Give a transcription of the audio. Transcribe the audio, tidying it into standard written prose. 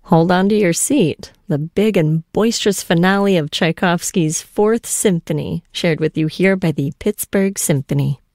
Hold on to your seat. The big and boisterous finale of Tchaikovsky's Fourth Symphony, shared with you here by the Pittsburgh Symphony.